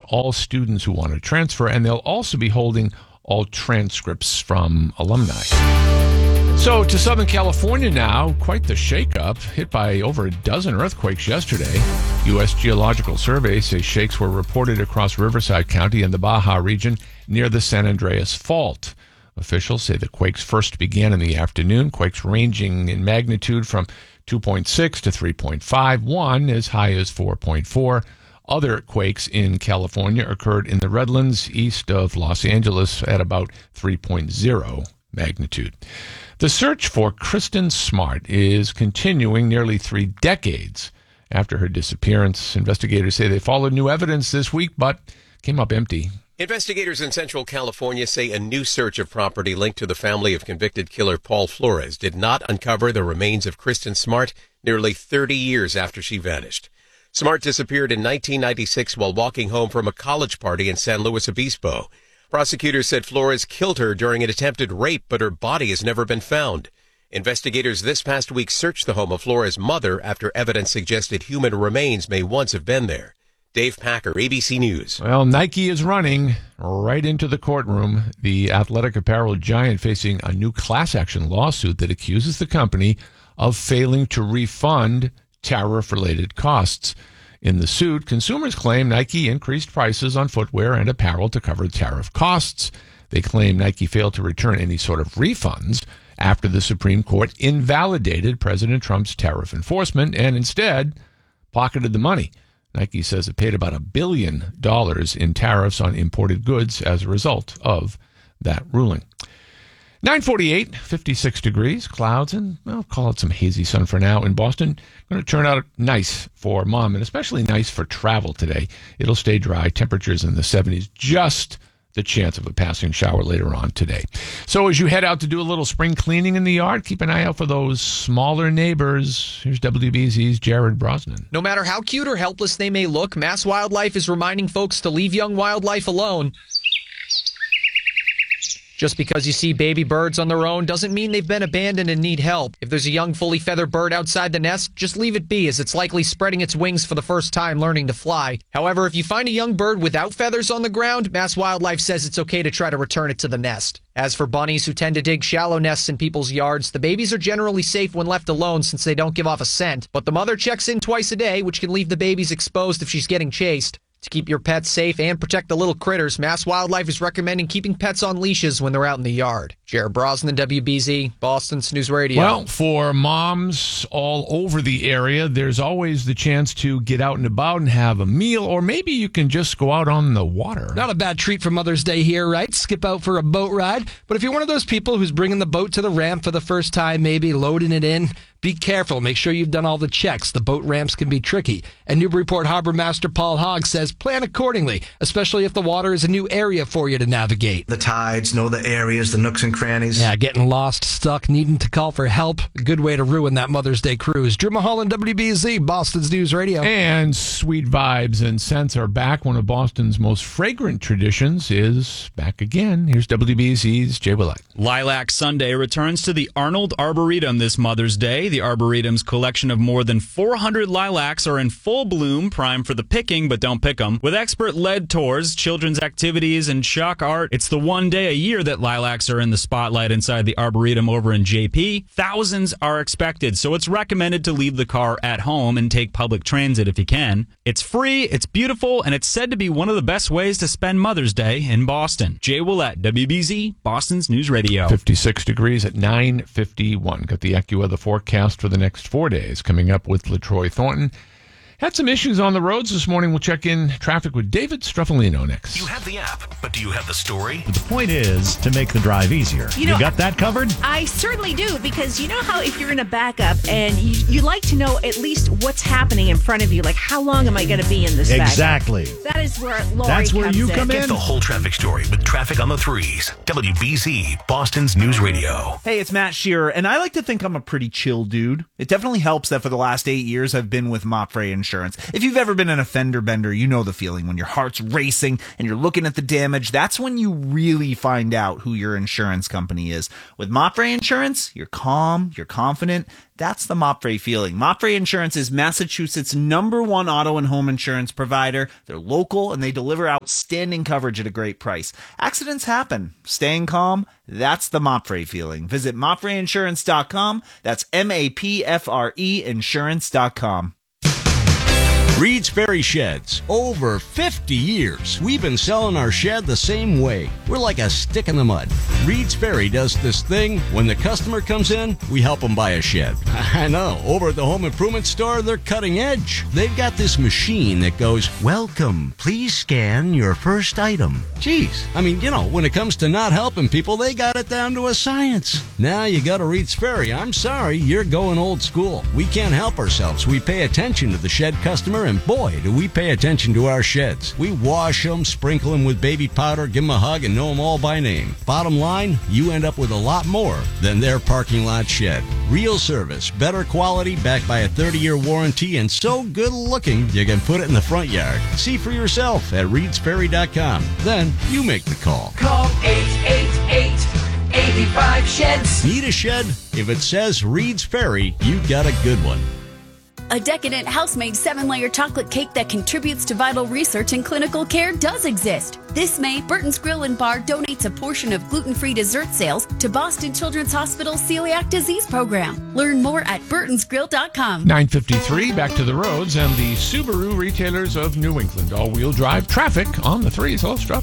all students who want to transfer, and they'll also be holding all transcripts from alumni. So to Southern California now, quite the shakeup, hit by over a dozen earthquakes yesterday. U.S. Geological Survey says shakes were reported across Riverside County and the Baja region near the San Andreas Fault. Officials say the quakes first began in the afternoon, quakes ranging in magnitude from 2.6 to 3.5, one as high as 4.4. Other quakes in California occurred in the Redlands east of Los Angeles at about 3.0 magnitude. The search for Kristen Smart is continuing nearly 3 decades after her disappearance. Investigators say they followed new evidence this week, but came up empty. Investigators in Central California say a new search of property linked to the family of convicted killer Paul Flores did not uncover the remains of Kristen Smart nearly 30 years after she vanished. Smart disappeared in 1996 while walking home from a college party in San Luis Obispo. Prosecutors said Flores killed her during an attempted rape, but her body has never been found. Investigators this past week searched the home of Flores' mother after evidence suggested human remains may once have been there. Dave Packer, ABC News. Well, Nike is running right into the courtroom. The athletic apparel giant facing a new class action lawsuit that accuses the company of failing to refund tariff-related costs. In the suit, consumers claim Nike increased prices on footwear and apparel to cover tariff costs. They claim Nike failed to return any sort of refunds after the Supreme Court invalidated President Trump's tariff enforcement and instead pocketed the money. Nike says it paid about $1 billion in tariffs on imported goods as a result of that ruling. 9:48, 56 degrees, clouds, and I'll call it some hazy sun for now in Boston. Going to turn out nice for Mom, and especially nice for travel today. It'll stay dry, temperatures in the 70s, just the chance of a passing shower later on today. So as you head out to do a little spring cleaning in the yard, keep an eye out for those smaller neighbors. Here's WBZ's Jared Brosnan. No matter how cute or helpless they may look, Mass Wildlife is reminding folks to leave young wildlife alone. Just because you see baby birds on their own doesn't mean they've been abandoned and need help. If there's a young, fully feathered bird outside the nest, just leave it be, as it's likely spreading its wings for the first time learning to fly. However, if you find a young bird without feathers on the ground, Mass Wildlife says it's okay to try to return it to the nest. As for bunnies who tend to dig shallow nests in people's yards, the babies are generally safe when left alone since they don't give off a scent. But the mother checks in twice a day, which can leave the babies exposed if she's getting chased. To keep your pets safe and protect the little critters, Mass Wildlife is recommending keeping pets on leashes when they're out in the yard. Jared Brosnan, WBZ, Boston's News Radio. Well, for moms all over the area, there's always the chance to get out and about and have a meal, or maybe you can just go out on the water. Not a bad treat for Mother's Day here, right? Skip out for a boat ride. But if you're one of those people who's bringing the boat to the ramp for the first time, maybe loading it in, be careful. Make sure you've done all the checks. The boat ramps can be tricky. And Newburyport Harbor Master Paul Hogg says plan accordingly, especially if the water is a new area for you to navigate. The tides, know the areas, the nooks and crannies. Yeah, getting lost, stuck, needing to call for help. A good way to ruin that Mother's Day cruise. Drew Mulholland, WBZ, Boston's News Radio. And sweet vibes and scents are back. One of Boston's most fragrant traditions is back again. Here's WBZ's Jay Willett. Lilac Sunday returns to the Arnold Arboretum this Mother's Day. The Arboretum's collection of more than 400 lilacs are in full bloom, primed for the picking, but don't pick them. With expert-led tours, children's activities, and shock art, it's the one day a year that lilacs are in the spotlight inside the Arboretum over in JP. Thousands are expected, so it's recommended to leave the car at home and take public transit if you can. It's free, it's beautiful, and it's said to be one of the best ways to spend Mother's Day in Boston. Jay Willett, WBZ, Boston's News Radio. 56 degrees at 9:51. Got the AccuWeather forecast for the next 4 days coming up with LaTroy Thornton. Had some issues on the roads this morning. We'll check in traffic with David Struffolino next. You have the app, but do you have the story? The point is to make the drive easier. You got that covered? I certainly do, because you know how if you're in a backup and you like to know at least what's happening in front of you, like how long am I going to be in this Exactly. backup? That is where Lori That's where comes you in. come in. Get the whole traffic story with Traffic on the Threes. WBZ, Boston's News Radio. Hey, it's Matt Shearer, and I like to think I'm a pretty chill dude. It definitely helps that for the last 8 years I've been with Mopfre insurance. If you've ever been an offender bender, you know the feeling when your heart's racing and you're looking at the damage. That's when you really find out who your insurance company is. With Mopre Insurance, you're calm, you're confident. That's the Mopre feeling. Mopre Insurance is Massachusetts' #1 auto and home insurance provider. They're local and they deliver outstanding coverage at a great price. Accidents happen. Staying calm, that's the Mopre feeling. Visit MopfreInsurance.com. That's MAPFRE Insurance.com. Reed's Ferry Sheds. Over 50 years, we've been selling our shed the same way. We're like a stick in the mud. Reed's Ferry does this thing. When the customer comes in, we help them buy a shed. I know, over at the home improvement store, they're cutting edge. They've got this machine that goes, "Welcome, please scan your first item." Geez, I mean, when it comes to not helping people, they got it down to a science. Now you go to Reed's Ferry. I'm sorry, you're going old school. We can't help ourselves. We pay attention to the shed customer, and boy, do we pay attention to our sheds. We wash them, sprinkle them with baby powder, give them a hug, and know them all by name. Bottom line, you end up with a lot more than their parking lot shed. Real service, better quality, backed by a 30-year warranty, and so good looking you can put it in the front yard. See for yourself at reedsferry.com. Then you make the call. Call 888-85-SHEDS. Need a shed? If it says Reed's Ferry, you got a good one. A decadent house-made 7-layer chocolate cake that contributes to vital research and clinical care does exist. This May, Burton's Grill and Bar donates a portion of gluten-free dessert sales to Boston Children's Hospital's Celiac Disease Program. Learn more at burtonsgrill.com. 9:53, back to the roads and the Subaru retailers of New England. All-wheel drive traffic on the 3s. Hello, Strupp.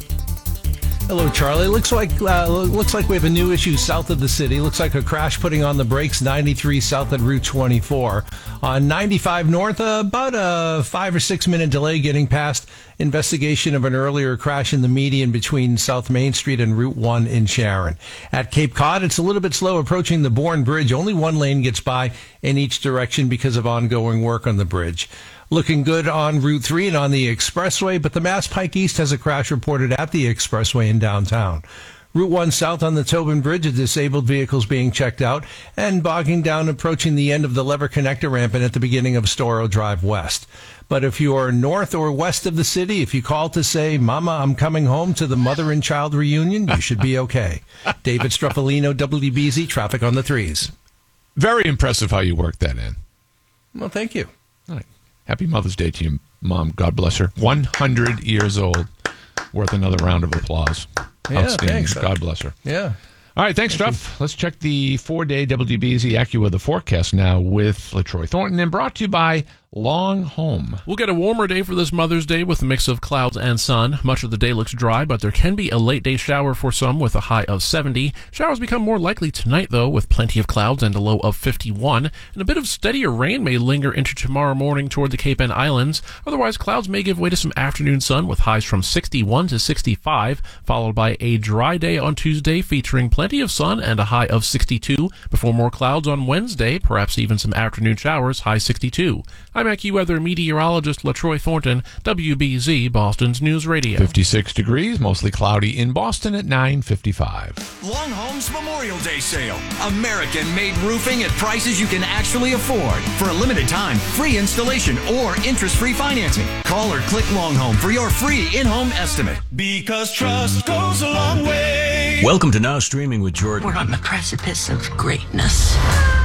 Hello, Charlie. Looks like we have a new issue south of the city. Looks like a crash putting on the brakes, 93 south at Route 24. On 95 north, about a 5 or 6 minute delay getting past investigation of an earlier crash in the median between South Main Street and Route 1 in Sharon. At Cape Cod, it's a little bit slow approaching the Bourne Bridge. Only one lane gets by in each direction because of ongoing work on the bridge. Looking good on Route 3 and on the expressway, but the Mass Pike East has a crash reported at the expressway in downtown. Route 1 south on the Tobin Bridge, a disabled vehicles being checked out, and bogging down approaching the end of the Lever Connector ramp and at the beginning of Storrow Drive West. But if you are north or west of the city, if you call to say, "Mama, I'm coming home" to the mother and child reunion, you should be okay. David Struffolino, WBZ, traffic on the 3s. Very impressive how you worked that in. Well, thank you. All right. Happy Mother's Day to you, Mom. God bless her. 100 years old. Worth another round of applause. Yeah, outstanding. thanks. God bless her. Yeah. All right, thanks, Jeff. Let's check the 4-day WBZ AccuWeather forecast now with LaTroy Thornton, and brought to you by Long Home. We'll get a warmer day for this Mother's Day with a mix of clouds and sun. Much of the day looks dry, but there can be a late day shower for some with a high of 70. Showers become more likely tonight, though, with plenty of clouds and a low of 51. And a bit of steadier rain may linger into tomorrow morning toward the Cape and Islands. Otherwise, clouds may give way to some afternoon sun with highs from 61 to 65, followed by a dry day on Tuesday featuring plenty of sun and a high of 62, before more clouds on Wednesday, perhaps even some afternoon showers, high 62. I'm AccuWeather meteorologist LaTroy Thornton, WBZ, Boston's News Radio. 56 degrees, mostly cloudy in Boston at 9:55. Long Home's Memorial Day sale. American-made roofing at prices you can actually afford. For a limited time, free installation or interest-free financing. Call or click Long Home for your free in-home estimate. Because trust goes a long way. Welcome to Now Streaming with Jordan. We're on the precipice of greatness.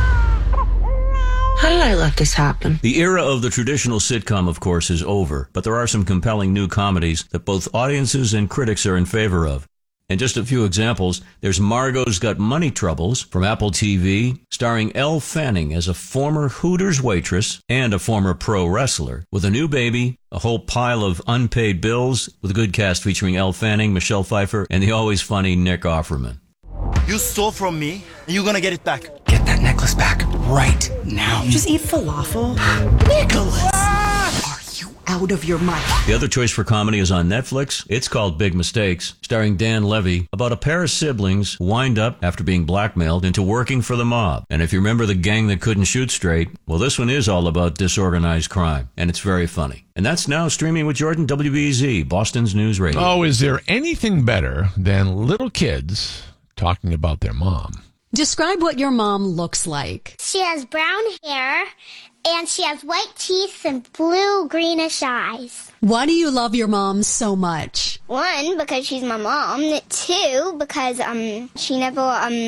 How did I let this happen? The era of the traditional sitcom, of course, is over, but there are some compelling new comedies that both audiences and critics are in favor of. And just a few examples, there's Margot's Got Money Troubles from Apple TV, starring Elle Fanning as a former Hooters waitress and a former pro wrestler. With a new baby, a whole pile of unpaid bills, with a good cast featuring Elle Fanning, Michelle Pfeiffer, and the always funny Nick Offerman. You stole from me, and you're gonna get it back. Get that necklace back right now. You just eat falafel? Nicholas! Are you out of your mind? The other choice for comedy is on Netflix. It's called Big Mistakes, starring Dan Levy, about a pair of siblings who wind up, after being blackmailed, into working for the mob. And if you remember The Gang That Couldn't Shoot Straight, well, this one is all about disorganized crime, and it's very funny. And that's Now Streaming with Jordan, WBZ, Boston's News Radio. Oh, is there anything better than little kids talking about their mom? Describe what your mom looks like. She has brown hair, and she has white teeth and blue-greenish eyes. Why do you love your mom so much? 1, because she's my mom. 2, because she never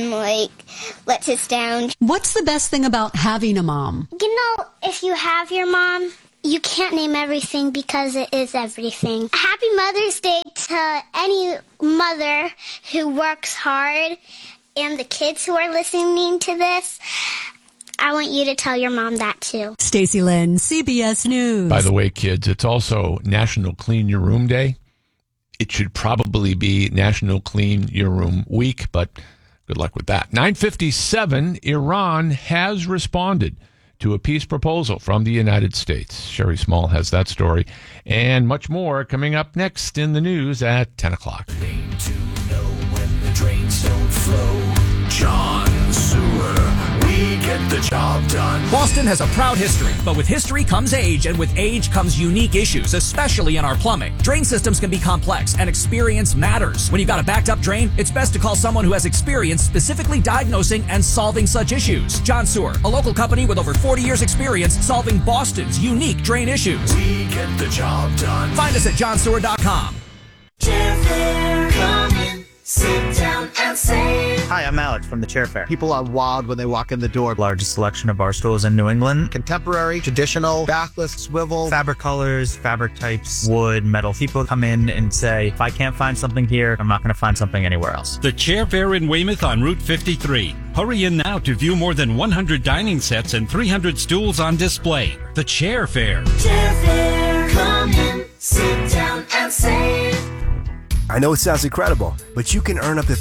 lets us down. What's the best thing about having a mom? You know, if you have your mom, you can't name everything because it is everything. Happy Mother's Day to any mother who works hard and the kids who are listening to this. I want you to tell your mom that too. Stacey Lynn, CBS News. By the way, kids, it's also National Clean Your Room Day. It should probably be National Clean Your Room Week, but good luck with that. 9:57, Iran has responded to a peace proposal from the United States. Sherry Small has that story and much more coming up next in the news at 10 o'clock. To know when the drains don't flow. John Sewer, we get the job done. Boston has a proud history, but with history comes age, and with age comes unique issues, especially in our plumbing. Drain systems can be complex, and experience matters. When you've got a backed up drain, it's best to call someone who has experience specifically diagnosing and solving such issues. John Sewer, a local company with over 40 years experience solving Boston's unique drain issues. We get the job done. Find us at johnsewer.com. Chair Fair, come in, sit down and save. Hi, I'm Alex from the Chair Fair. People are wild when they walk in the door. Largest selection of bar stools in New England. Contemporary, traditional, backless, swivel, fabric colors, fabric types, wood, metal. People come in and say, if I can't find something here, I'm not going to find something anywhere else. The Chair Fair in Weymouth on Route 53. Hurry in now to view more than 100 dining sets and 300 stools on display. The Chair Fair. Chair Fair, come in, sit down and save. I know it sounds incredible, but you can earn up to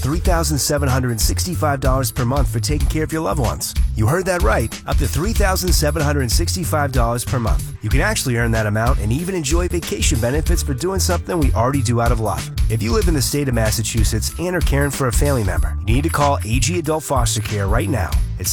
$3,765 per month for taking care of your loved ones. You heard that right, up to $3,765 per month. You can actually earn that amount and even enjoy vacation benefits for doing something we already do out of love. If you live in the state of Massachusetts and are caring for a family member, you need to call AG Adult Foster Care right now at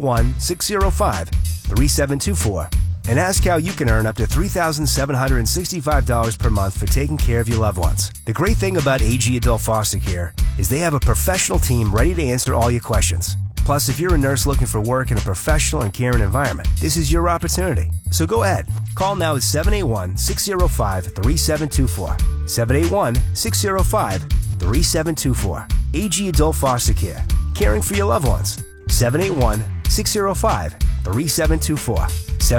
781-605-3724 and ask how you can earn up to $3,765 per month for taking care of your loved ones. The great thing about AG Adult Foster Care is they have a professional team ready to answer all your questions. Plus, if you're a nurse looking for work in a professional and caring environment, this is your opportunity. So go ahead. Call now at 781-605-3724. 781-605-3724. AG Adult Foster Care. Caring for your loved ones. 781-605-3724.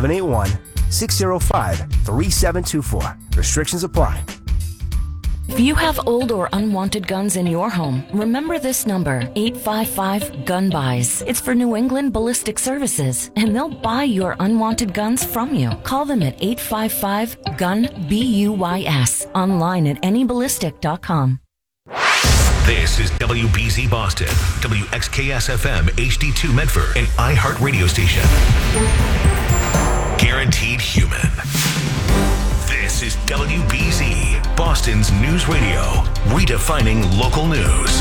781-605-3724. Restrictions apply. If you have old or unwanted guns in your home, remember this number, 855-GUN-BUYS. It's for New England Ballistic Services, and they'll buy your unwanted guns from you. Call them at 855-GUN-BUYS, online at anyballistic.com. This is WBZ Boston, WXKS-FM HD2 Medford, an iHeart radio station. Guaranteed human. This is WBZ, Boston's news radio, redefining local news.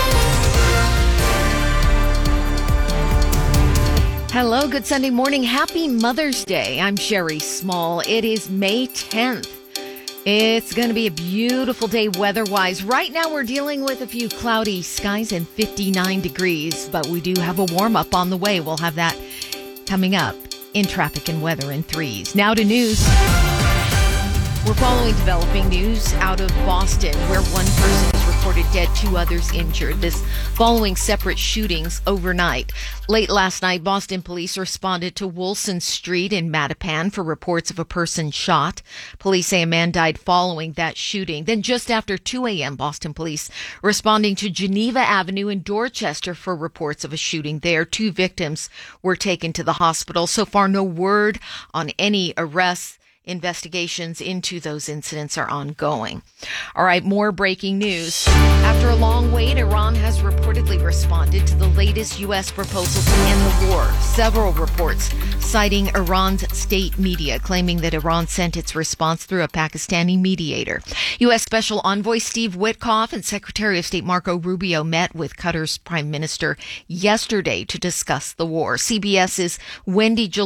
Hello, good Sunday morning. Happy Mother's Day. I'm Sherry Small. It is May 10th. It's going to be a beautiful day weather-wise. Right now we're dealing with a few cloudy skies and 59 degrees, but we do have a warm-up on the way. We'll have that coming up in traffic and weather in threes. Now to news. We're following developing news out of Boston, where one person is reported dead, 2 others injured. This following separate shootings overnight. Late last night, Boston police responded to Wilson Street in Mattapan for reports of a person shot. Police say a man died following that shooting. Then just after 2 a.m., Boston police responding to Geneva Avenue in Dorchester for reports of a shooting there. 2 victims were taken to the hospital. So far, no word on any arrests. Investigations into those incidents are ongoing. All right, more breaking news. After a long wait, Iran has reportedly responded to the latest U.S. proposal to end the war. Several reports citing Iran's state media claiming that Iran sent its response through a Pakistani mediator. U.S. Special Envoy Steve Witkoff and Secretary of State Marco Rubio met with Qatar's Prime Minister yesterday to discuss the war. CBS's Wendy Gillette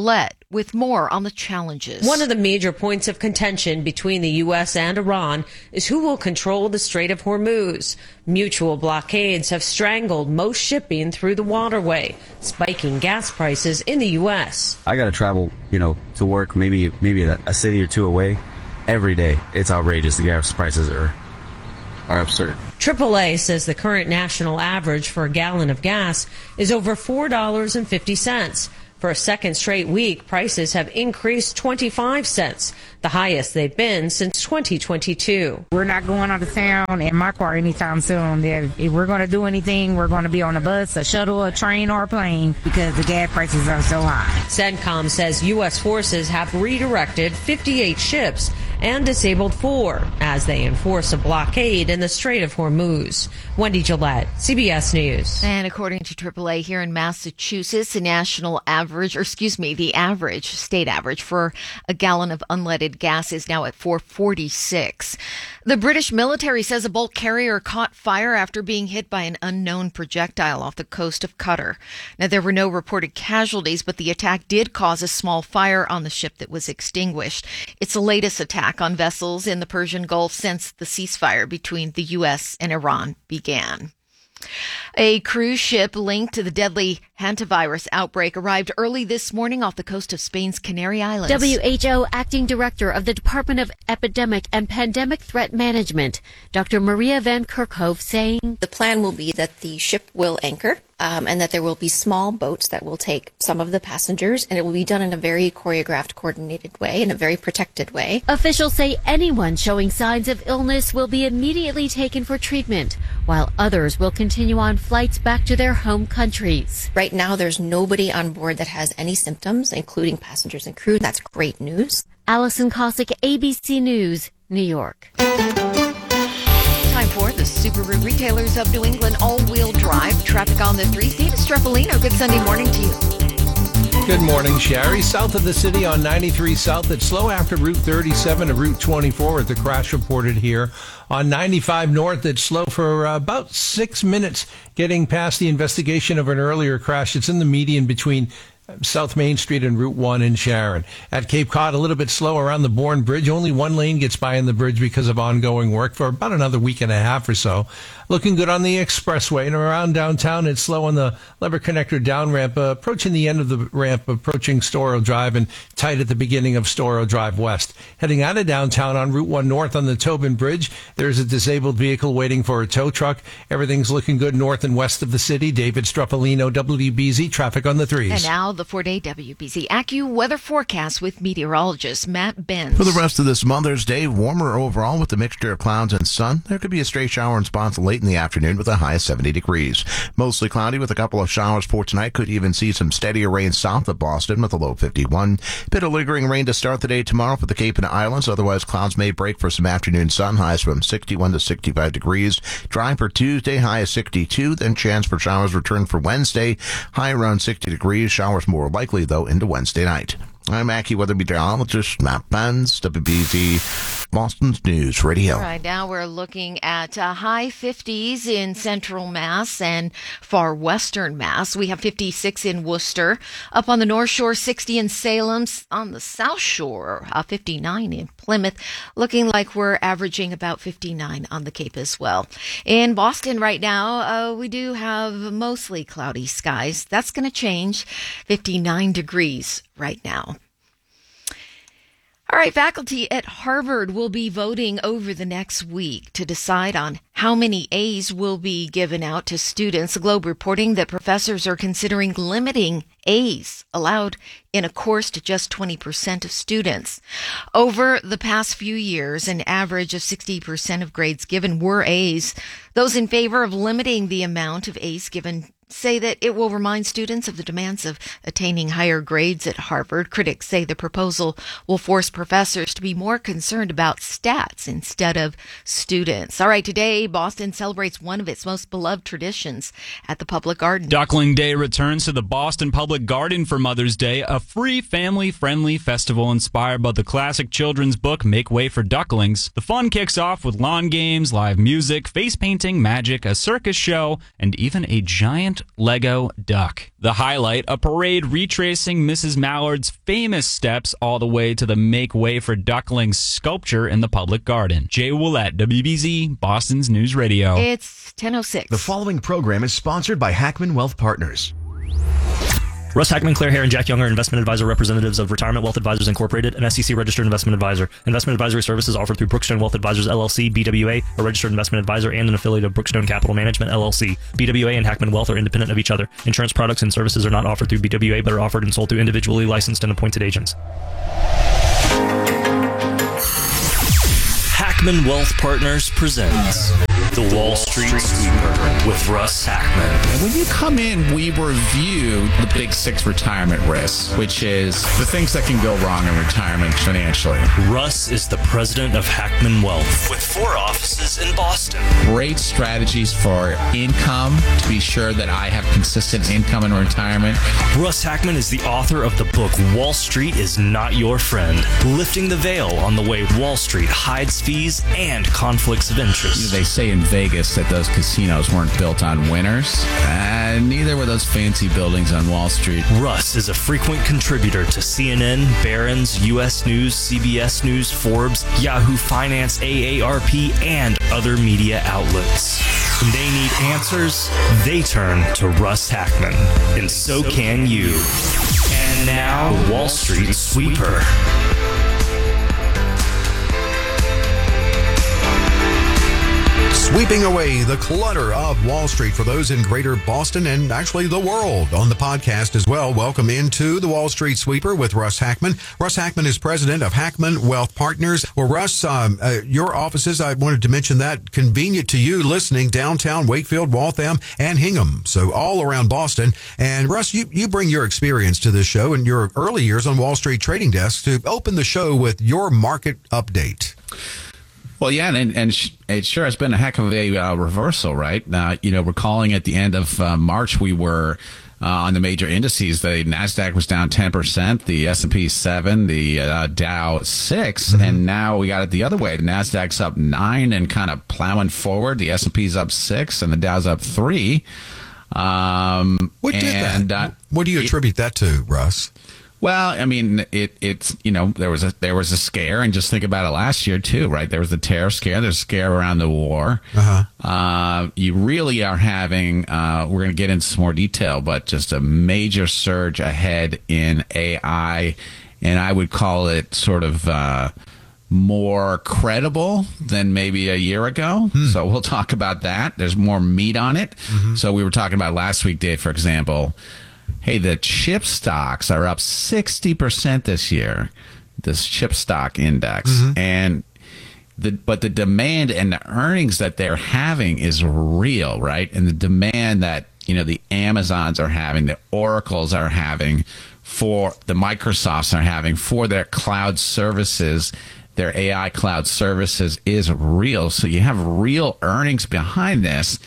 with more on the challenges. One of the major points of contention between the U.S. and Iran is who will control the Strait of Hormuz. Mutual blockades have strangled most shipping through the waterway, spiking gas prices in the U.S. I got to travel, to work maybe a city or two away every day. It's outrageous. The gas prices are absurd. AAA says the current national average for a gallon of gas is over $4.50. For a second straight week, prices have increased 25 cents, the highest they've been since 2022. We're not going out of town in my car anytime soon. If we're going to do anything, we're going to be on a bus, a shuttle, a train, or a plane because the gas prices are so high. CENTCOM says U.S. forces have redirected 58 ships and disabled 4 as they enforce a blockade in the Strait of Hormuz. Wendy Gillette, CBS News. And according to AAA here in Massachusetts, the average state average for a gallon of unleaded gas is now at $4.46. The British military says a bulk carrier caught fire after being hit by an unknown projectile off the coast of Qatar. Now, there were no reported casualties, but the attack did cause a small fire on the ship that was extinguished. It's the latest attack on vessels in the Persian Gulf since the ceasefire between the U.S. and Iran began. A cruise ship linked to the deadly hantavirus outbreak arrived early this morning off the coast of Spain's Canary Islands. WHO Acting Director of the Department of Epidemic and Pandemic Threat Management, Dr. Maria Van Kerkhove, saying the plan will be that the ship will anchor and that there will be small boats that will take some of the passengers, and it will be done in a very choreographed, coordinated way, in a very protected way. Officials say anyone showing signs of illness will be immediately taken for treatment, while others will continue on flights back to their home countries. Right now, there's nobody on board that has any symptoms, including passengers and crew. That's great news. Allison Cossack, ABC News, New York. Time for the Subaru Retailers of New England all-wheel drive. Traffic on the 3. Steve Streffolino, good Sunday morning to you. Good morning, Sherry. South of the city on 93 South, it's slow after Route 37 to Route 24 with the crash reported here. On 95 North, it's slow for about 6 minutes getting past the investigation of an earlier crash. It's in the median between South Main Street and Route 1 in Sharon. At Cape Cod, a little bit slow around the Bourne Bridge. Only one lane gets by in the bridge because of ongoing work for about another week and a half or so. Looking good on the expressway, and around downtown, it's slow on the Lever Connector down ramp, approaching the end of the ramp, approaching Storrow Drive, and tight at the beginning of Storrow Drive West. Heading out of downtown on Route 1 North on the Tobin Bridge, there's a disabled vehicle waiting for a tow truck. Everything's looking good north and west of the city. David Streffolino, WBZ, traffic on the 3s. And now the 4-day WBZ AccuWeather forecast with meteorologist Matt Benz. For the rest of this Mother's Day, warmer overall with a mixture of clouds and sun. There could be a stray shower in spots late in the afternoon with a high of 70 degrees. Mostly cloudy with a couple of showers for tonight. Could even see some steadier rain south of Boston with a low 51. Bit of lingering rain to start the day tomorrow for the Cape and Islands. Otherwise, clouds may break for some afternoon sun. Highs from 61 to 65 degrees. Dry for Tuesday, high of 62. Then chance for showers return for Wednesday. High around 60 degrees. Showers more likely, though, into Wednesday night. I'm AccuWeather meteorologist Matt Benz, WBZ Boston's News Radio. All right, now we're looking at high 50s in central Mass and far western Mass. We have 56 in Worcester. Up on the North Shore, 60 in Salem. On the South Shore, 59 in Plymouth. Looking like we're averaging about 59 on the Cape as well. In Boston right now, we do have mostly cloudy skies. That's going to change. 59 degrees right now. All right, faculty at Harvard will be voting over the next week to decide on how many A's will be given out to students. The Globe reporting that professors are considering limiting A's allowed in a course to just 20% of students. Over the past few years, an average of 60% of grades given were A's. Those in favor of limiting the amount of A's given say that it will remind students of the demands of attaining higher grades at Harvard. Critics say the proposal will force professors to be more concerned about stats instead of students. All right, today, Boston celebrates one of its most beloved traditions at the Public Garden. Duckling Day returns to the Boston Public Garden for Mother's Day, a free family-friendly festival inspired by the classic children's book Make Way for Ducklings. The fun kicks off with lawn games, live music, face painting, magic, a circus show, and even a giant giant Lego duck. The highlight, a parade retracing Mrs. Mallard's famous steps all the way to the Make Way for Ducklings sculpture in the public garden. Jay Willett, WBZ, Boston's News Radio. It's 10:06. The following program is sponsored by Hackman Wealth Partners. Russ Hackman, Claire Hare, and Jack Young are investment advisor representatives of Retirement Wealth Advisors Incorporated, an SEC-registered investment advisor. Investment advisory services offered through Brookstone Wealth Advisors, LLC, BWA, a registered investment advisor and an affiliate of Brookstone Capital Management, LLC. BWA and Hackman Wealth are independent of each other. Insurance products and services are not offered through BWA, but are offered and sold through individually licensed and appointed agents. Hackman Wealth Partners presents The Wall Street Sweeper with Russ Hackman. And when you come in, we review the big six retirement risks, which is the things that can go wrong in retirement financially. Russ is the president of Hackman Wealth with 4 offices in Boston. Great strategies for income, to be sure that I have consistent income in retirement. Russ Hackman is the author of the book Wall Street is Not Your Friend, lifting the veil on the way Wall Street hides fees and conflicts of interest. They say in Vegas that those casinos weren't built on winners, and neither were those fancy buildings on Wall Street. Russ is a frequent contributor to CNN, Barron's, U.S. News, CBS News, Forbes, Yahoo Finance, AARP, and other media outlets. When they need answers, they turn to Russ Hackman, and so can you. And now, the Wall Street Sweeper. Sweeping away the clutter of Wall Street for those in greater Boston and actually the world on the podcast as well. Welcome into the Wall Street Sweeper with Russ Hackman. Russ Hackman is president of Hackman Wealth Partners. Well, Russ, your offices, I wanted to mention that, convenient to you listening downtown Wakefield, Waltham, and Hingham. So all around Boston. And Russ, you bring your experience to this show and your early years on Wall Street trading desks to open the show with your market update. Well, yeah, and it sure has been a heck of a reversal, right? We're calling at the end of March, we were on the major indices. The NASDAQ was down 10%, the S&P 7%, the Dow 6%, and now we got it the other way. The NASDAQ's up 9% and kind of plowing forward. The S&P's up 6% and the Dow's up 3%. What did that? What do you attribute that to, Russ? Well, I mean, it's there was a scare, and just think about it last year too, right? There was the tariff scare, there's a scare around the war. You really are having, we're going to get into some more detail, but just a major surge ahead in AI, and I would call it sort of more credible than maybe a year ago. So we'll talk about that. There's more meat on it. So we were talking about last week, Dave, for example. Hey, the chip stocks are up 60% this year, this chip stock index. And but the demand and the earnings that they're having is real, right? And the demand that, the Amazons are having, the Oracles are having, for the Microsofts are having for their cloud services, their AI cloud services is real. So you have real earnings behind this.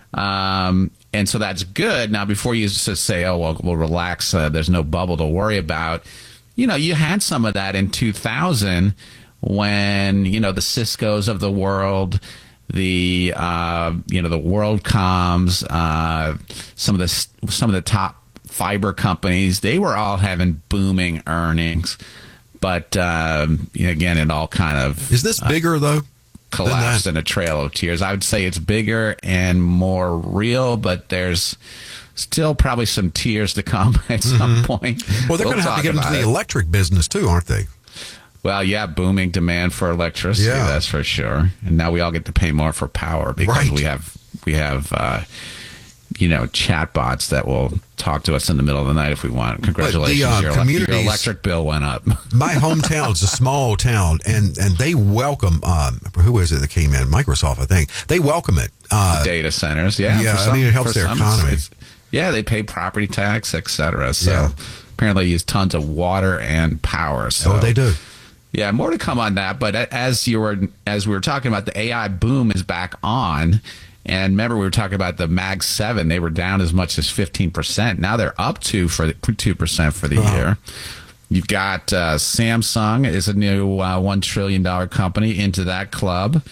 And so that's good. Now, before you just say, oh, well, we'll relax, there's no bubble to worry about, you had some of that in 2000 when, the Ciscos of the world, the, the WorldComs, some of the top fiber companies, they were all having booming earnings. But, again, it all kind of... Is this bigger, though? Collapsed in a trail of tears. I would say it's bigger and more real, but there's still probably some tears to come at some point. Well, they're going to have to get into the electric business too, aren't they? Well, yeah, booming demand for electricity, that's for sure. And now we all get to pay more for power because we have chatbots that will talk to us in the middle of the night if we want. Congratulations, your electric bill went up. My hometown is a small town, and they welcome, who is it that came in? Microsoft, I think. They welcome it. Data centers, yeah. It helps their economy. They pay property tax, et cetera. So apparently use tons of water and power. So they do. Yeah, more to come on that. But as we were talking about, the AI boom is back on. And remember, we were talking about the Mag 7. They were down as much as 15%. Now they're up 2% for the year. You've got Samsung is a new $1 trillion company into that club.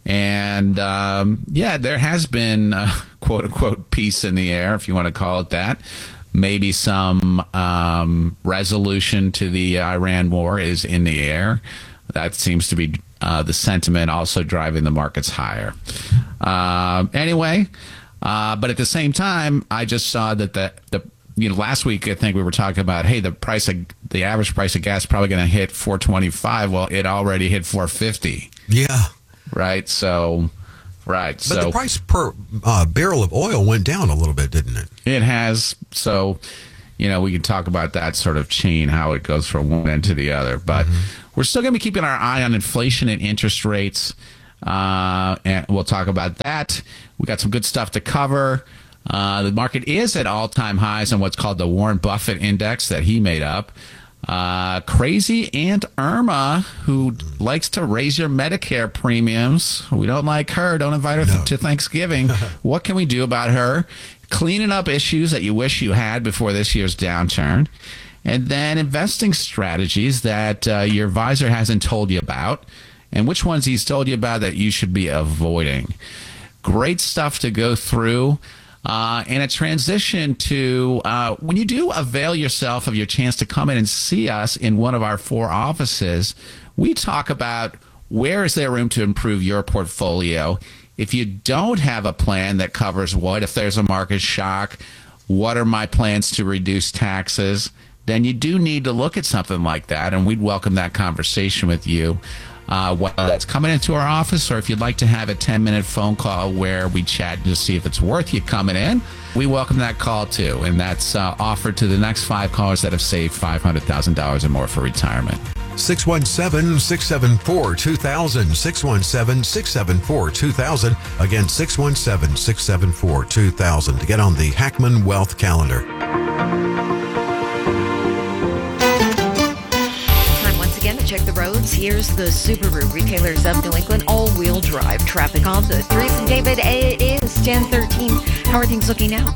And there has been quote unquote peace in the air, if you want to call it that. Maybe some resolution to the Iran war is in the air. That seems to be the sentiment also driving the markets higher. Anyway, but at the same time, I just saw that the last week I think we were talking about, hey, the average price of gas is probably going to hit $4.25. Well, it already hit $4.50. Yeah. Right. So. Right. But the price per barrel of oil went down a little bit, didn't it? It has. So, we can talk about that sort of chain, how it goes from one end to the other. But we're still going to be keeping our eye on inflation and interest rates. And we'll talk about that. We got some good stuff to cover. The market is at all-time highs on what's called the Warren Buffett index that he made up. Crazy Aunt Irma, who likes to raise your Medicare premiums. We don't like her. Don't invite her to Thanksgiving. What can we do about her? Cleaning up issues that you wish you had before this year's downturn. And then investing strategies that your advisor hasn't told you about, and which ones he's told you about that you should be avoiding. Great stuff to go through. And a transition to when you do avail yourself of your chance to come in and see us in one of our 4 offices, we talk about where is there room to improve your portfolio. If you don't have a plan that covers what if there's a market shock, what are my plans to reduce taxes, then you do need to look at something like that, and we'd welcome that conversation with you. Whether that's coming into our office or if you'd like to have a 10-minute phone call where we chat to see if it's worth you coming in, we welcome that call too. And that's offered to the next 5 callers that have saved $500,000 or more for retirement. 617-674-2000, 617-674-2000. Again, 617-674-2000 to get on the Hackman Wealth Calendar. Check the roads. Here's the Subaru Retailers of New England all-wheel drive traffic on the 3s. And David, it is 10:13. How are things looking now?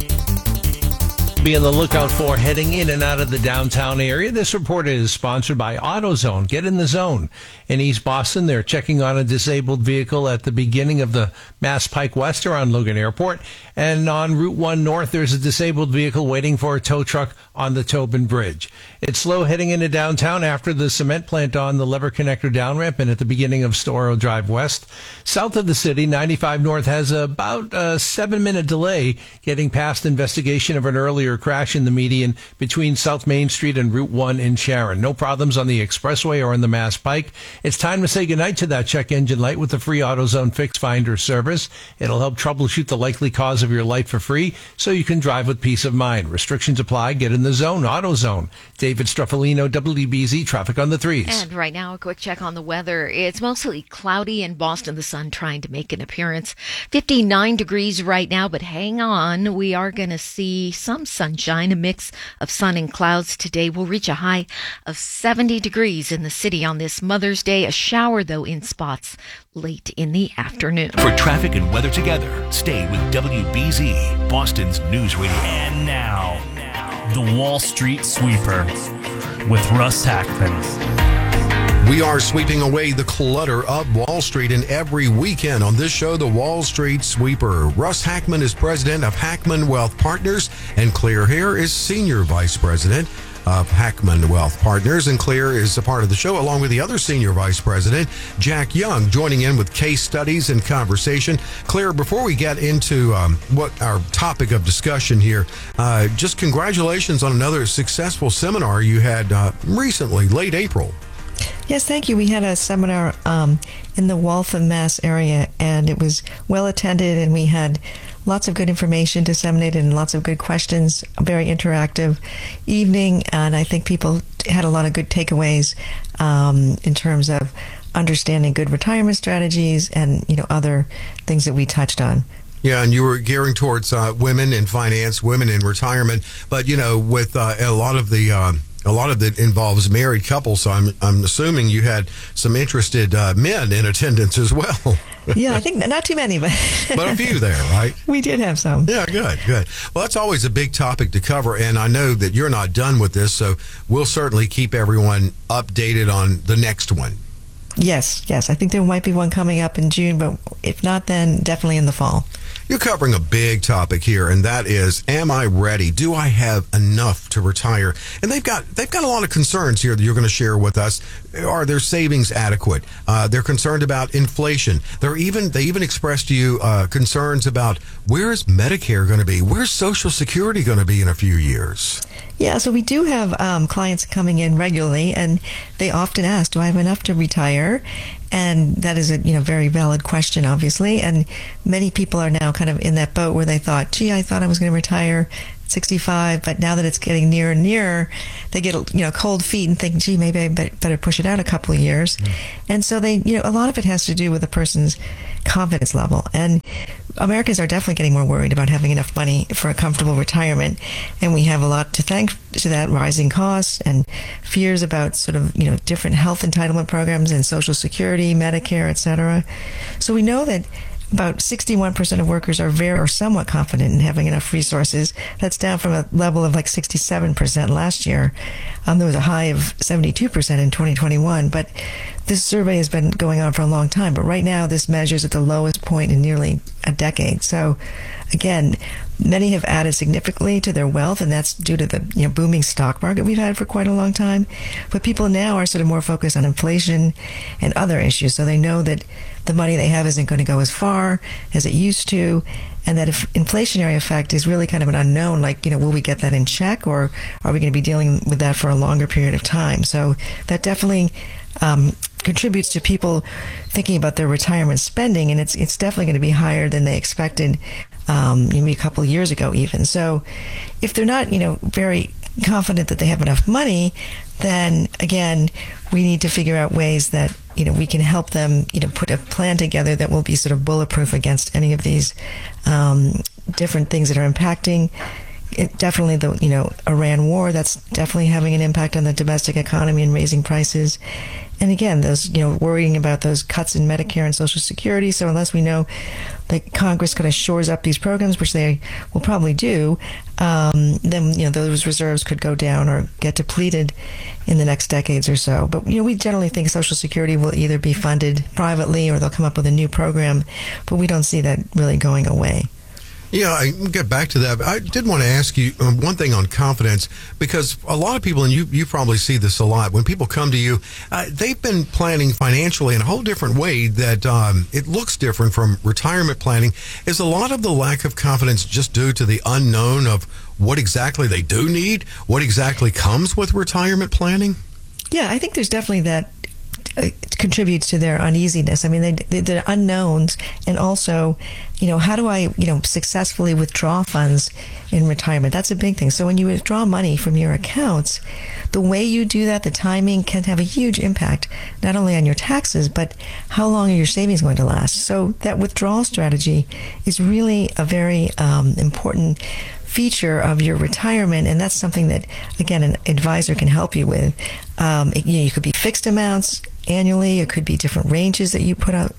Be on the lookout for heading in and out of the downtown area. This report is sponsored by AutoZone. Get in the zone. In East Boston, they're checking on a disabled vehicle at the beginning of the Mass Pike West around Logan Airport. And on Route 1 North, there's a disabled vehicle waiting for a tow truck on the Tobin Bridge. It's slow heading into downtown after the cement plant on the Lever Connector down ramp and at the beginning of Storrow Drive West. South of the city, 95 North has about a 7-minute delay getting past investigation of an earlier crash in the median between South Main Street and Route 1 in Sharon. No problems on the expressway or on the Mass Pike. It's time to say goodnight to that check engine light with the free AutoZone Fix Finder service. It'll help troubleshoot the likely cause of your light for free so you can drive with peace of mind. Restrictions apply. Get in the zone. AutoZone. David Struffolino, WBZ Traffic on the 3s. And right now, a quick check on the weather. It's mostly cloudy in Boston. The sun trying to make an appearance. 59 degrees right now, but hang on. We are going to see some sunshine, a mix of sun and clouds today. We'll reach a high of 70 degrees in the city on this Mother's Day. A shower, though, in spots late in the afternoon. For traffic and weather together, stay with WBZ, Boston's news radio. And now, the Wall Street Sweeper with Russ Hackman. We are sweeping away the clutter of Wall Street, and every weekend on this show, the Wall Street Sweeper. Russ Hackman is president of Hackman Wealth Partners, and Claire Hare is senior vice president of Hackman Wealth Partners. And Claire is a part of the show along with the other senior vice president, Jack Young, joining in with case studies and conversation. Claire, before we get into what our topic of discussion here, just congratulations on another successful seminar you had recently, late April. Yes, thank you. We had a seminar in the Waltham, Mass area, and it was well attended, and we had lots of good information disseminated and lots of good questions, a very interactive evening, and I think people had a lot of good takeaways in terms of understanding good retirement strategies and, other things that we touched on. Yeah, and you were gearing towards women in finance, women in retirement, but, with a lot of it involves married couples, so I'm assuming you had some interested men in attendance as well. Yeah, I think not too many, but a few there, right? We did have some. Yeah, good. Well, that's always a big topic to cover, and I know that you're not done with this, so we'll certainly keep everyone updated on the next one. Yes. I think there might be one coming up in June, but if not, then definitely in the fall. You're covering a big topic here, and that is, am I ready? Do I have enough to retire? And they've got a lot of concerns here that you're going to share with us. Are their savings adequate? They're concerned about inflation. They even expressed to you concerns about where is Medicare going to be? Where's Social Security going to be in a few years? Yeah, so we do have clients coming in regularly, and they often ask, do I have enough to retire? And that is a very valid question, obviously. And many people are now kind of in that boat where they thought, gee, I thought I was going to retire at 65, but now that it's getting nearer and nearer, they get cold feet and think, gee, maybe I better push it out a couple of years. And so they, a lot of it has to do with a person's confidence level. And Americans are definitely getting more worried about having enough money for a comfortable retirement. And we have a lot to thank to that: rising costs and fears about sort of, different health entitlement programs and Social Security, Medicare, etc. So we know that about 61% of workers are very or somewhat confident in having enough resources. That's down from a level of like 67% last year. There was a high of 72% in 2021, but this survey has been going on for a long time. But right now, this measures at the lowest point in nearly a decade. So again, many have added significantly to their wealth, and that's due to the booming stock market we've had for quite a long time. But people now are sort of more focused on inflation and other issues, so they know that the money they have isn't going to go as far as it used to, and that if inflationary effect is really kind of an unknown, like, will we get that in check, or are we going to be dealing with that for a longer period of time? So that definitely contributes to people thinking about their retirement spending, and it's definitely going to be higher than they expected maybe a couple of years ago even. So if they're not, very confident that they have enough money, then again, we need to figure out ways that, we can help them, put a plan together that will be sort of bulletproof against any of these different things that are impacting. Definitely the, Iran war, that's definitely having an impact on the domestic economy and raising prices. And again, those, worrying about those cuts in Medicare and Social Security. So unless we know that Congress kind of shores up these programs, which they will probably do, then, those reserves could go down or get depleted in the next decades or so. But, we generally think Social Security will either be funded privately or they'll come up with a new program, but we don't see that really going away. Yeah, I can get back to that. I did want to ask you one thing on confidence, because a lot of people, and you probably see this a lot, when people come to you, they've been planning financially in a whole different way that it looks different from retirement planning. Is a lot of the lack of confidence just due to the unknown of what exactly they do need, what exactly comes with retirement planning? Yeah, I think there's definitely that contributes to their uneasiness. I mean, the unknowns, and also, how do I, successfully withdraw funds in retirement? That's a big thing. So when you withdraw money from your accounts, the way you do that, the timing can have a huge impact, not only on your taxes, but how long are your savings going to last? So that withdrawal strategy is really a very important feature of your retirement, and that's something that, again, an advisor can help you with. You could be fixed amounts annually. It could be different ranges that you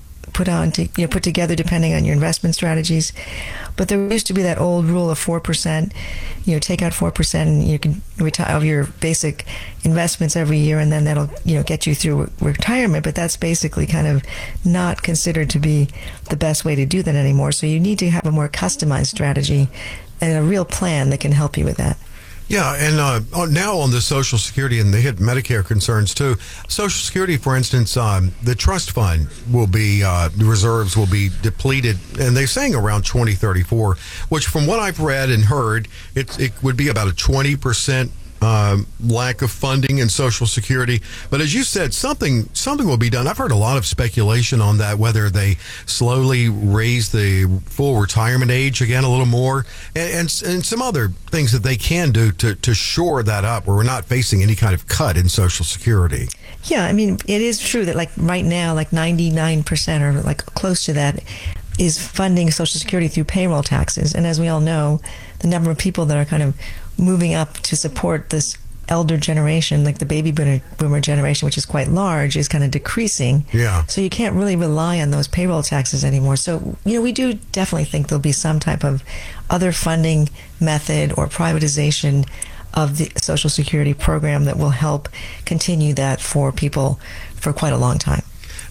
put together depending on your investment strategies. But there used to be that old rule of 4%. Take out 4%, and you can retire of your basic investments every year, and then that'll get you through retirement. But that's basically kind of not considered to be the best way to do that anymore. So you need to have a more customized strategy and a real plan that can help you with that. Yeah, and now on the Social Security, and they hit Medicare concerns too. Social Security, for instance, the trust fund will be, the reserves will be depleted, and they're saying around 2034, which from what I've read and heard, it would be about a 20% lack of funding in Social Security. But as you said, something will be done. I've heard a lot of speculation on that, whether they slowly raise the full retirement age again a little more, and some other things that they can do to shore that up, where we're not facing any kind of cut in Social Security. Yeah, I mean, it is true that, like, right now, like 99% or like close to that is funding Social Security through payroll taxes. And as we all know, the number of people that are kind of moving up to support this elder generation, like the baby boomer generation, which is quite large, is kind of decreasing. Yeah. So you can't really rely on those payroll taxes anymore. So, we do definitely think there'll be some type of other funding method or privatization of the Social Security program that will help continue that for people for quite a long time.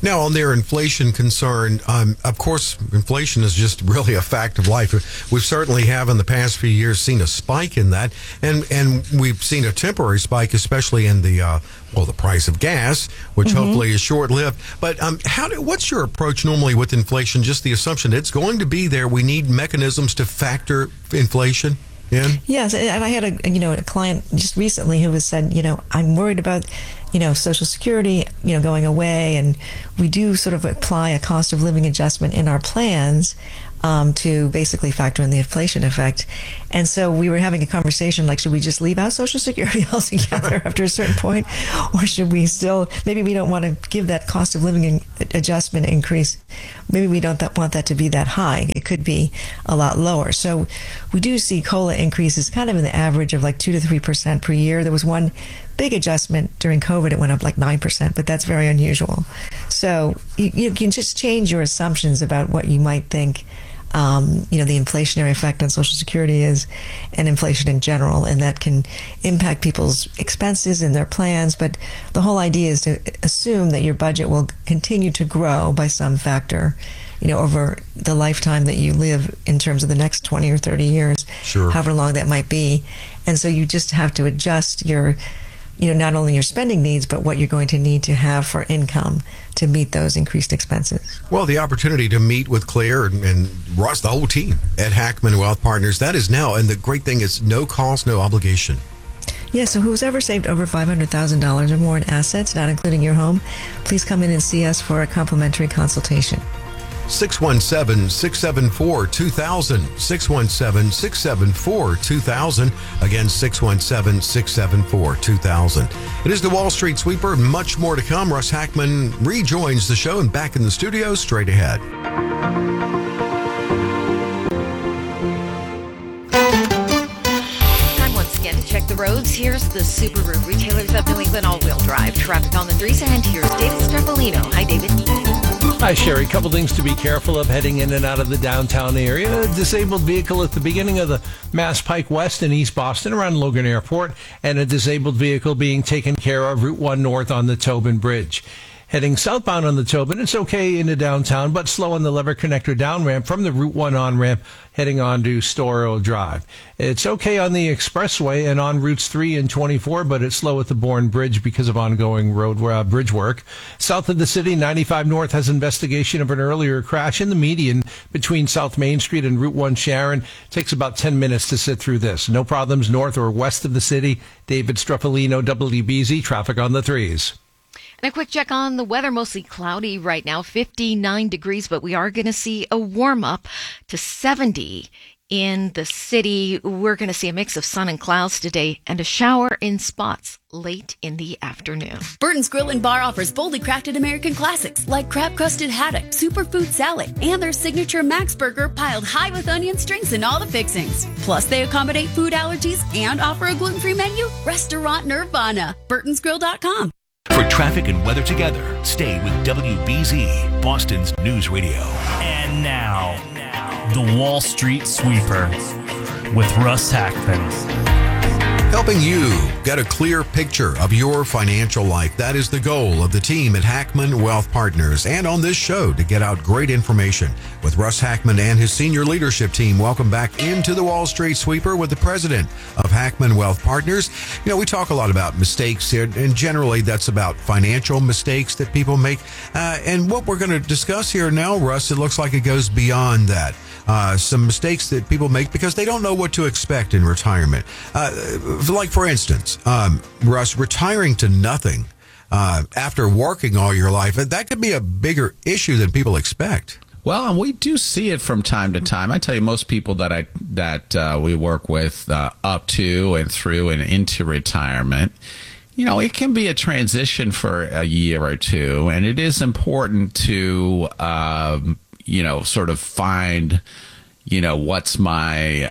Now, on their inflation concern, of course, inflation is just really a fact of life. We've certainly have in the past few years seen a spike in that, and we've seen a temporary spike, especially in the price of gas, which hopefully is short-lived. But what's your approach normally with inflation? Just the assumption it's going to be there. We need mechanisms to factor inflation in? Yes, and I had a client just recently who was said, I'm worried about Social Security, going away, and we do sort of apply a cost of living adjustment in our plans to basically factor in the inflation effect. And so we were having a conversation like, should we just leave out Social Security altogether after a certain point? Or should we still, maybe we don't want to give that cost of living adjustment increase. Maybe we don't want that to be that high. It could be a lot lower. So we do see COLA increases kind of in the average of like 2 to 3% per year. There was one big adjustment during COVID. It went up like 9%, but that's very unusual. So you can just change your assumptions about what you might think the inflationary effect on Social Security is, and inflation in general, and that can impact people's expenses and their plans. But the whole idea is to assume that your budget will continue to grow by some factor, over the lifetime that you live in terms of the next 20 or 30 years, however long that might be. And so you just have to adjust your not only your spending needs, but what you're going to need to have for income to meet those increased expenses. Well, the opportunity to meet with Claire and Russ, the whole team at Hackman Wealth Partners, that is now, and the great thing is no cost, no obligation. Yeah, so who's ever saved over $500,000 or more in assets, not including your home, please come in and see us for a complimentary consultation. 617-674-2000, 617-674-2000, again 617-674-2000. It is the Wall Street Sweeper. Much more to come. Russ Hackman rejoins the show and back in the studio straight ahead. Time once again to check the roads. Here's the Subaru Retailers of New England all-wheel drive traffic on the 3s, and here's David Streffolino. Hi, David. Hi, Sherry. A couple things to be careful of heading in and out of the downtown area. A disabled vehicle at the beginning of the Mass Pike West in East Boston around Logan Airport, and a disabled vehicle being taken care of Route 1 North on the Tobin Bridge. Heading southbound on the Tobin, it's okay into downtown, but slow on the Lever Connector down ramp from the Route 1 on ramp heading on to Storrow Drive. It's okay on the expressway and on Routes 3 and 24, but it's slow at the Bourne Bridge because of ongoing road bridge work. South of the city, 95 North has investigation of an earlier crash in the median between South Main Street and Route 1 Sharon. Takes about 10 minutes to sit through this. No problems north or west of the city. David Streffolino, WBZ, traffic on the 3s. And a quick check on the weather. Mostly cloudy right now, 59 degrees, but we are going to see a warm up to 70 in the city. We're going to see a mix of sun and clouds today and a shower in spots late in the afternoon. Burton's Grill and Bar offers boldly crafted American classics like crab-crusted haddock, superfood salad, and their signature Max Burger piled high with onion strings and all the fixings. Plus, they accommodate food allergies and offer a gluten-free menu. Restaurant Nirvana. Burton'sGrill.com. For traffic and weather together, stay with WBZ, Boston's news radio. And now, the Wall Street Sweeper with Russ Hackman. Helping you get a clear picture of your financial life. That is the goal of the team at Hackman Wealth Partners. And on this show, to get out great information with Russ Hackman and his senior leadership team. Welcome back into the Wall Street Sweeper with the president of Hackman Wealth Partners. We talk a lot about mistakes here, and generally that's about financial mistakes that people make. And what we're going to discuss here now, Russ, it looks like it goes beyond that. Some mistakes that people make because they don't know what to expect in retirement. Like, for instance, Russ, retiring to nothing after working all your life, that could be a bigger issue than people expect. Well, we do see it from time to time. I tell you, most people that we work with up to and through and into retirement, it can be a transition for a year or two, and it is important to sort of find, what's my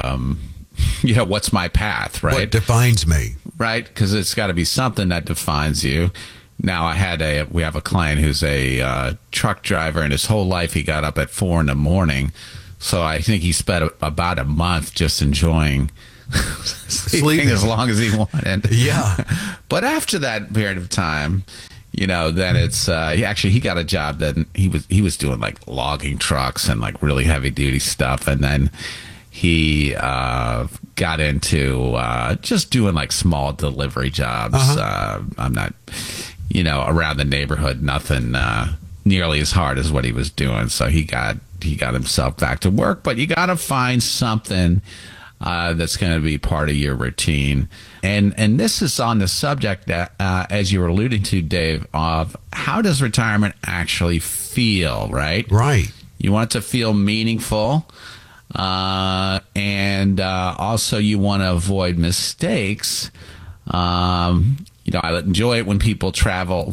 path, right? What defines me? Right, because it's got to be something that defines you. Now, we have a client who's a truck driver, and his whole life he got up at 4 a.m. So I think he spent about a month just enjoying sleeping as long as he wanted. Yeah. But after that period of time, then it's he got a job that he was doing like logging trucks and like really heavy duty stuff, and then he got into just doing like small delivery jobs. I'm not, around the neighborhood, nothing nearly as hard as what he was doing. So he got himself back to work. But you got to find something that's going to be part of your routine. And this is on the subject that, as you were alluding to, Dave, of how does retirement actually feel, right? Right. You want it to feel meaningful. And also you want to avoid mistakes. I enjoy it when people travel,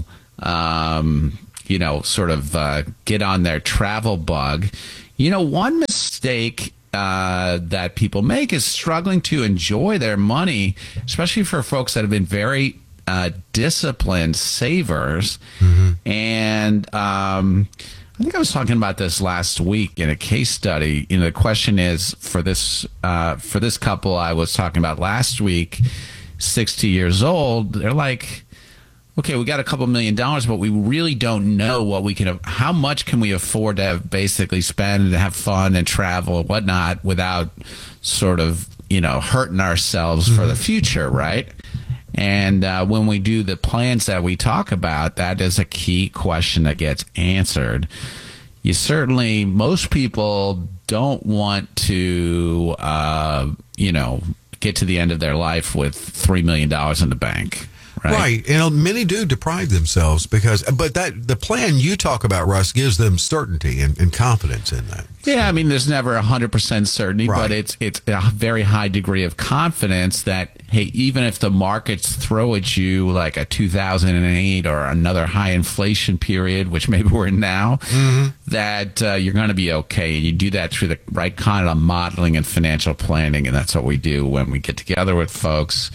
sort of get on their travel bug. One mistake that people make is struggling to enjoy their money, especially for folks that have been very disciplined savers. And I think I was talking about this last week in a case study. The question is for this couple I was talking about last week, 60 years old. They're like, okay, we got a couple $1 million, but we really don't know what we can, how much can we afford to basically spend and have fun and travel and whatnot without sort of, hurting ourselves for the future, right? And when we do the plans that we talk about, that is a key question that gets answered. Most people don't want to, get to the end of their life with $3 million in the bank. Right. Many do deprive themselves but the plan you talk about, Russ, gives them certainty and confidence in that. Yeah, there's never 100% certainty, right. But it's a very high degree of confidence that, hey, even if the markets throw at you like a 2008 or another high inflation period, which maybe we're in now, that you're going to be okay. And you do that through the right kind of modeling and financial planning, and that's what we do when we get together with folks.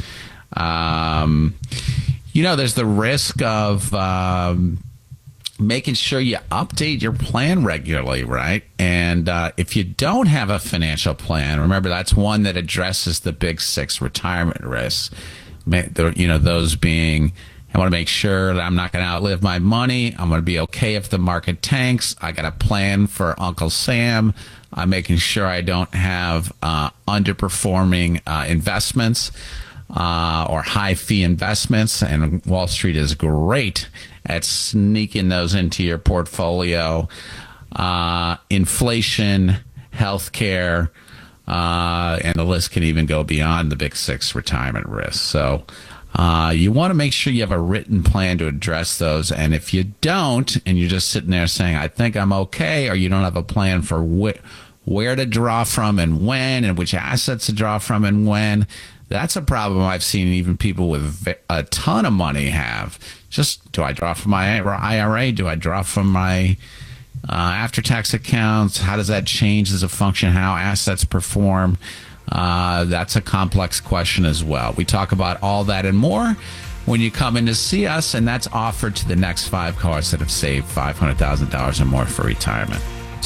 There's the risk of making sure you update your plan regularly, right? And if you don't have a financial plan, remember that's one that addresses the big 6 retirement risks. Those being, I want to make sure that I'm not going to outlive my money. I'm going to be okay if the market tanks. I got a plan for Uncle Sam. I'm making sure I don't have underperforming investments. Or high fee investments, and Wall Street is great at sneaking those into your portfolio. Inflation, healthcare, and the list can even go beyond the big 6 retirement risks. So you want to make sure you have a written plan to address those. And if you don't, and you're just sitting there saying, I think I'm okay, or you don't have a plan for where to draw from and when, and which assets to draw from and when, that's a problem I've seen even people with a ton of money have. Just, do I draw from my IRA? Do I draw from my after-tax accounts? How does that change as a function of how assets perform? That's a complex question as well. We talk about all that and more when you come in to see us, and that's offered to the next 5 callers that have saved $500,000 or more for retirement.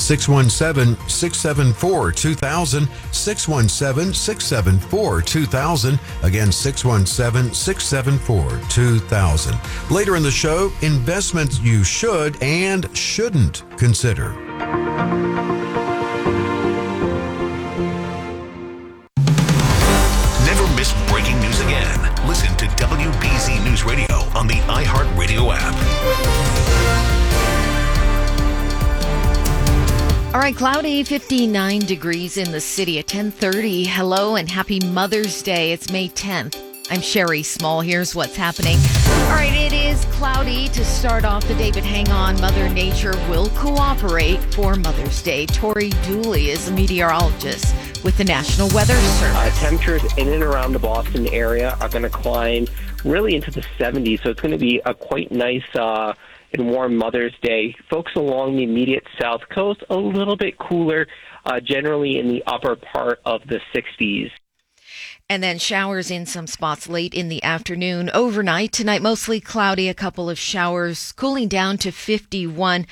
617-674-2000, 617-674-2000, again 617-674-2000. Later in the show, investments you should and shouldn't consider. Never miss breaking news again. Listen to WBZ News Radio on the iHeartRadio app. All right, cloudy, 59 degrees in the city at 10:30. Hello and happy Mother's Day. It's May 10th. I'm Sherry Small. Here's what's happening. All right, it is cloudy to start off the day, but hang on. Mother Nature will cooperate for Mother's Day. Tori Dooley is a meteorologist with the National Weather Service. Temperatures in and around the Boston area are going to climb really into the 70s, so it's going to be a quite nice and warm Mother's Day. Folks along the immediate south coast, a little bit cooler, generally in the upper part of the 60s. And then showers in some spots late in the afternoon. Overnight, tonight mostly cloudy, a couple of showers, cooling down to 51.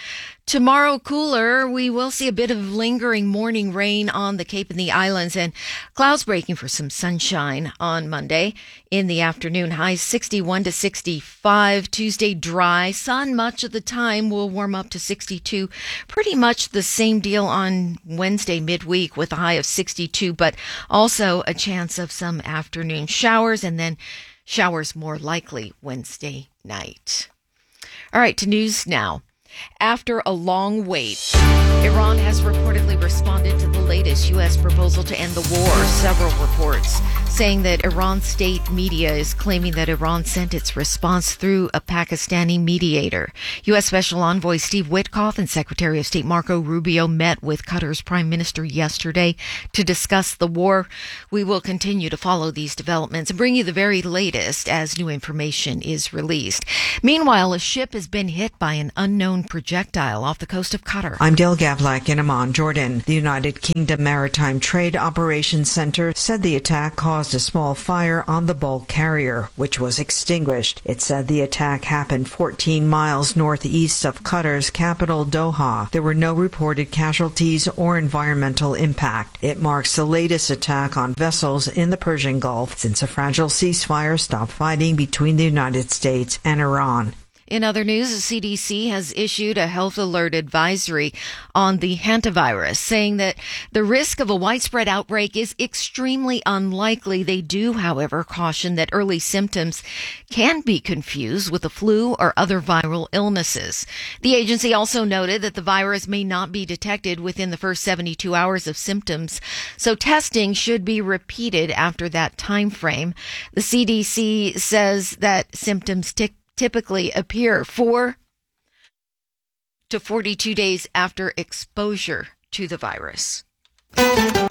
Tomorrow, cooler. We will see a bit of lingering morning rain on the Cape and the islands and clouds breaking for some sunshine on Monday. In the afternoon, highs 61 to 65. Tuesday, dry. Sun much of the time will warm up to 62. Pretty much the same deal on Wednesday midweek with a high of 62, but also a chance of some afternoon showers and then showers more likely Wednesday night. All right, to news now. After a long wait, Iran has reportedly responded to the latest U.S. proposal to end the war. Several reports saying that Iran's state media is claiming that Iran sent its response through a Pakistani mediator. U.S. Special Envoy Steve Witkoff and Secretary of State Marco Rubio met with Qatar's Prime Minister yesterday to discuss the war. We will continue to follow these developments and bring you the very latest as new information is released. Meanwhile, a ship has been hit by an unknown projectile off the coast of Qatar. I'm Del Gavlak in Amman, Jordan. The United Kingdom Maritime Trade Operations Center said the attack caused a small fire on the bulk carrier, which was extinguished. It said the attack happened 14 miles northeast of Qatar's capital, Doha. There were no reported casualties or environmental impact. It marks the latest attack on vessels in the Persian Gulf since a fragile ceasefire stopped fighting between the United States and Iran. In other news, the CDC has issued a health alert advisory on the hantavirus, saying that the risk of a widespread outbreak is extremely unlikely. They do, however, caution that early symptoms can be confused with the flu or other viral illnesses. The agency also noted that the virus may not be detected within the first 72 hours of symptoms, so testing should be repeated after that time frame. The CDC says that symptoms typically appear 4 to 42 days after exposure to the virus. All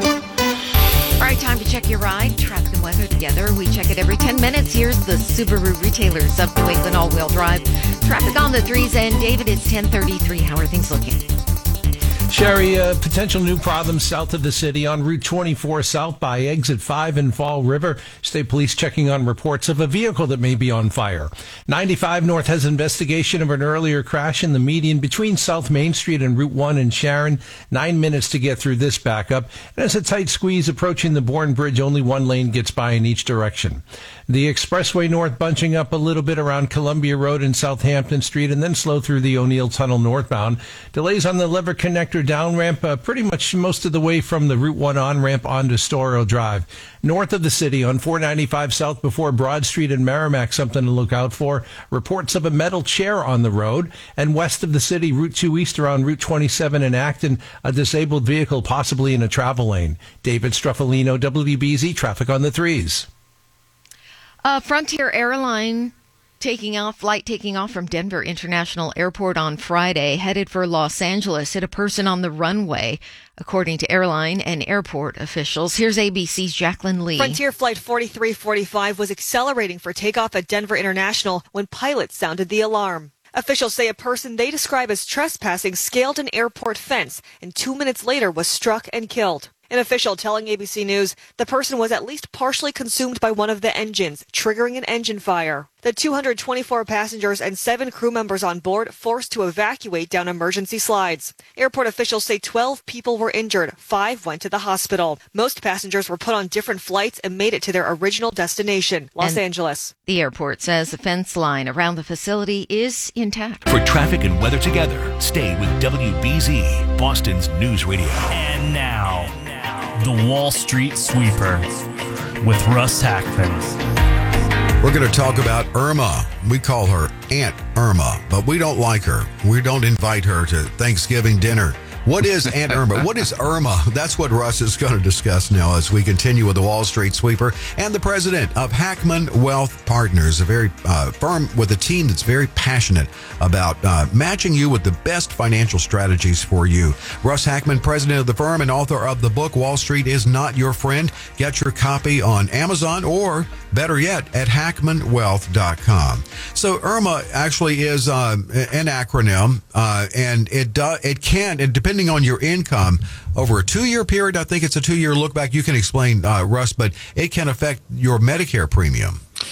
right, time to check your ride. Traffic and weather together. We check it every 10 minutes. Here's the Subaru retailers of New England all-wheel drive. Traffic on the 3s and David, it's 10:33. How are things looking? Sherry, potential new problems south of the city on Route 24 south by Exit 5 in Fall River. State police checking on reports of a vehicle that may be on fire. 95 North has investigation of an earlier crash in the median between South Main Street and Route 1 in Sharon. 9 minutes to get through this backup. And as a tight squeeze approaching the Bourne Bridge, only one lane gets by in each direction. The Expressway North bunching up a little bit around Columbia Road and Southampton Street and then slow through the O'Neill Tunnel northbound. Delays on the Lever Connector down ramp pretty much most of the way from the Route 1 on ramp onto Storrow Drive. North of the city on 495 south before Broad Street and Merrimack, something to look out for. Reports of a metal chair on the road. And west of the city, Route 2 east around Route 27 in Acton, a disabled vehicle possibly in a travel lane. David Struffolino, WBZ, traffic on the 3s. Frontier Airline flight taking off from Denver International Airport on Friday, headed for Los Angeles, hit a person on the runway, according to airline and airport officials. Here's ABC's Jacqueline Lee. Frontier Flight 4345 was accelerating for takeoff at Denver International when pilots sounded the alarm. Officials say a person they describe as trespassing scaled an airport fence and 2 minutes later was struck and killed. An official telling ABC News the person was at least partially consumed by one of the engines, triggering an engine fire. The 224 passengers and 7 crew members on board forced to evacuate down emergency slides. Airport officials say 12 people were injured. 5 went to the hospital. Most passengers were put on different flights and made it to their original destination, Los Angeles. The airport says the fence line around the facility is intact. For traffic and weather together, stay with WBZ, Boston's news radio. And now, the Wall Street Sweeper with Russ Hackman. We're going to talk about Irma. We call her Aunt Irma, but we don't like her. We don't invite her to Thanksgiving dinner. What is Aunt Irma? What is Irma? That's what Russ is going to discuss now as we continue with the Wall Street Sweeper and the president of Hackman Wealth Partners, a very firm with a team that's very passionate about matching you with the best financial strategies for you. Russ Hackman, president of the firm and author of the book, Wall Street is Not Your Friend. Get your copy on Amazon or, better yet, at hackmanwealth.com. So Irma actually is an acronym, and it can, and depending on your income, over a 2-year period, I think it's a 2-year look back, you can explain, Russ, but it can affect your Medicare premium.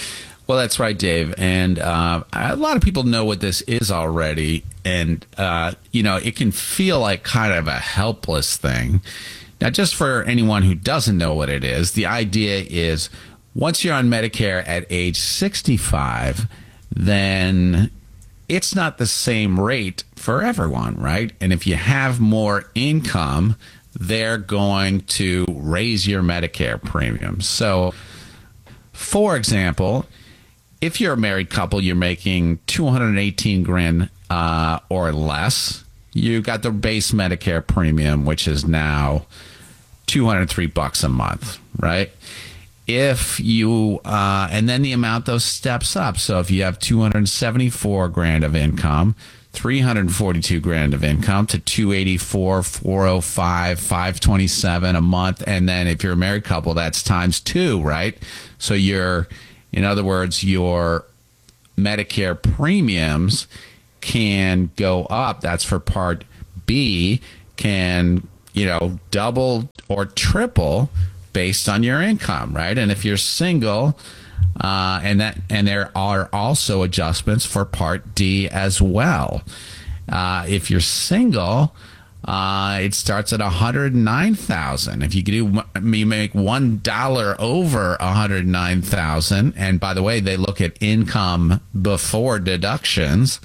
Well, that's right, Dave. And a lot of people know what this is already. And, it can feel like kind of a helpless thing. Now, just for anyone who doesn't know what it is, the idea is once you're on Medicare at age 65, then it's not the same rate for everyone, right? And if you have more income, they're going to raise your Medicare premium. So, for example, if you're a married couple, you're making $218,000 or less, you got the base Medicare premium, which is now $203 a month, right? If you and then the amount those steps up. So if you have $274,000 of income, $342,000 of income to $284,000, $405,000, $527,000 a month, and then if you're a married couple, that's times 2, right? So in other words, your Medicare premiums can go up. That's for Part B. Can double or triple based on your income, right? And if you're single, and there are also adjustments for Part D as well. If you're single, it starts at $109,000. If you make $1 over $109,000, and by the way, they look at income before deductions.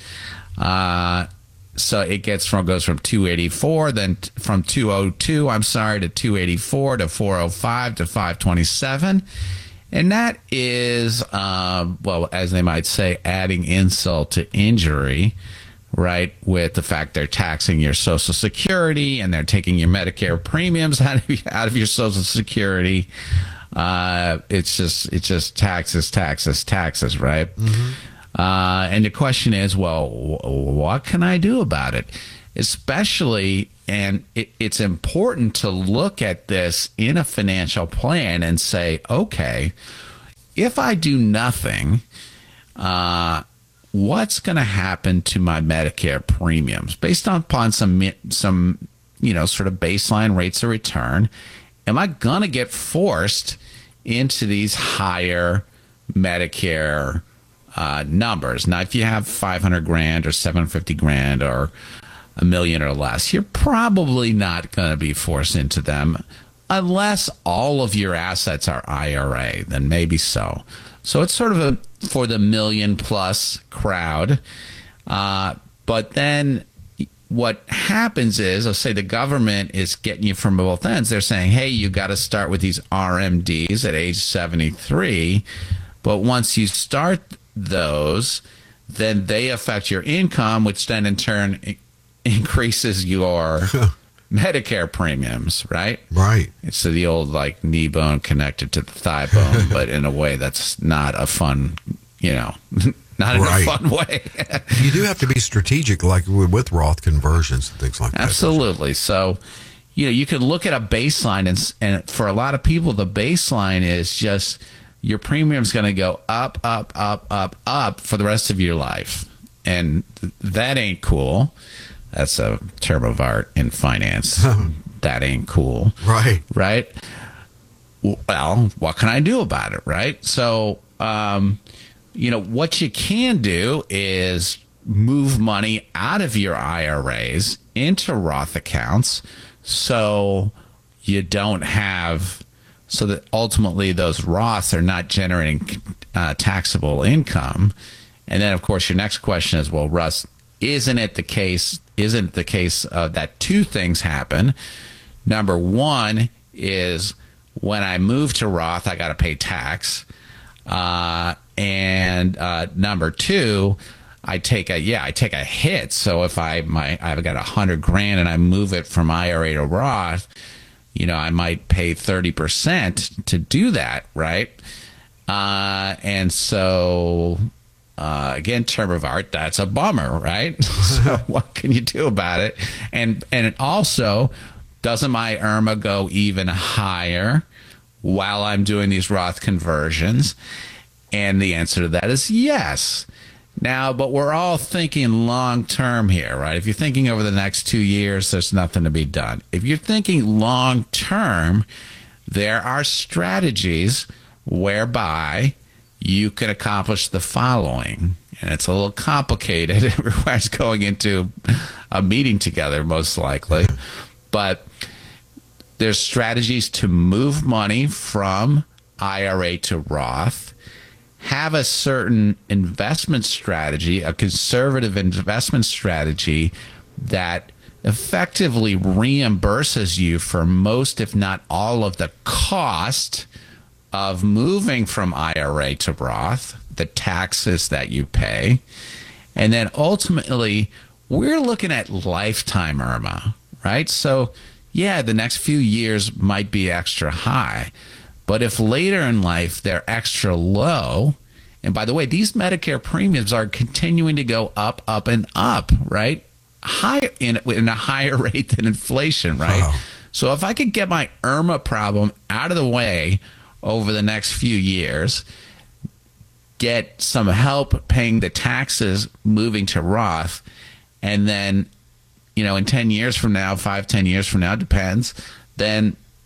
So it goes from 284, then from 202, to 284 to 405 to 527. And that is, as they might say, adding insult to injury, right? With the fact they're taxing your Social Security and they're taking your Medicare premiums out of your Social Security. It's just taxes, right? Mm-hmm. And the question is, well, what can I do about it? Especially, and it's important to look at this in a financial plan and say, okay, if I do nothing, what's going to happen to my Medicare premiums based upon some sort of baseline rates of return? Am I going to get forced into these higher Medicare numbers? Now, if you have $500,000 or $750,000 or $1 million or less, you're probably not going to be forced into them unless all of your assets are IRA. Then maybe so. So it's sort of for the million plus crowd. But then what happens is, let's say the government is getting you from both ends. They're saying, hey, you got to start with these RMDs at age 73. But once you start those, then they affect your income, which then in turn increases your Medicare premiums, right? Right. It's the old knee bone connected to the thigh bone, but in a way that's not a fun, not in a fun way. You do have to be strategic, like with Roth conversions and things like that. Absolutely. So, you could look at a baseline, and for a lot of people, the baseline is just your premium's going to go up, up, up, up, up for the rest of your life. And that ain't cool. That's a term of art in finance. That ain't cool. Right. Right? Well, what can I do about it, right? So, what you can do is move money out of your IRAs into Roth accounts so you don't have... So that ultimately those Roths are not generating taxable income. And then, of course, your next question is, well, Russ, isn't it the case that two things happen? Number one is when I move to Roth, I got to pay tax. And number two, I take a hit. So if I've got $100,000 and I move it from IRA to Roth, I might pay 30% to do that, right? And so, again, term of art, that's a bummer, right? So what can you do about it? And it also, doesn't my IRMA go even higher while I'm doing these Roth conversions? And the answer to that is yes. Now, but we're all thinking long-term here, right? If you're thinking over the next 2 years, there's nothing to be done. If you're thinking long-term, there are strategies whereby you can accomplish the following. And it's a little complicated. It requires going into a meeting together, most likely. But there's strategies to move money from IRA to Roth, have a certain investment strategy, a conservative investment strategy that effectively reimburses you for most, if not all, of the cost of moving from IRA to Roth, the taxes that you pay. And then ultimately, we're looking at lifetime IRMAA, right? So, yeah, the next few years might be extra high. But if later in life they're extra low, and by the way, these Medicare premiums are continuing to go up, and up, right? High in a higher rate than inflation, right? Wow. So if I could get my IRMAA problem out of the way over the next few years, get some help paying the taxes, moving to Roth, and then, in 10 years from now, 5-10 years from now, depends, then